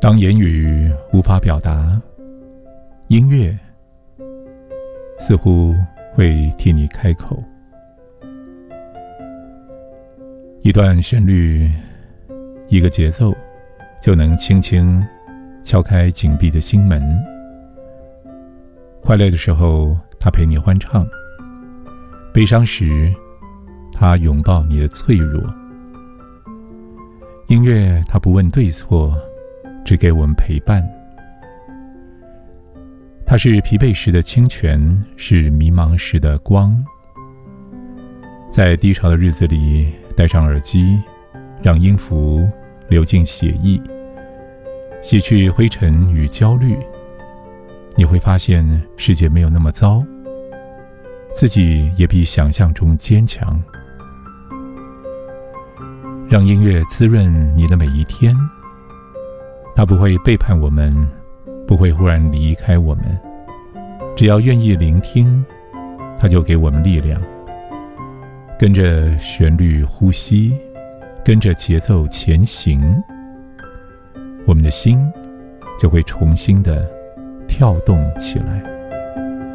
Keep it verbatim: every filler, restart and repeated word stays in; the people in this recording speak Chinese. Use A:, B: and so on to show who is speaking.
A: 当言语无法表达，音乐似乎会替你开口。一段旋律，一个节奏，就能轻轻敲开紧闭的心门。快乐的时候，它陪你欢唱；悲伤时，它拥抱你的脆弱。音乐它不问对错，只给我们陪伴。它是疲惫时的清泉，是迷茫时的光。在低潮的日子里，戴上耳机，让音符流进血液，洗去灰尘与焦虑。你会发现世界没有那么糟，自己也比想象中坚强。让音乐滋润你的每一天，它不会背叛我们，不会忽然离开我们。只要愿意聆听，它就给我们力量。跟着旋律呼吸，跟着节奏前行，我们的心就会重新的跳动起来。